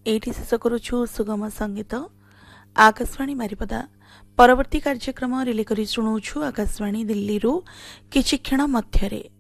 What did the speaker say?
एठी शेष करुछु सुगम संगीत आकाशवाणी बारिपदा। परवर्ती कार्यक्रम रिले करी शुणुछु आकाशवाणी दिल्ली किछि क्षण मध्यरे।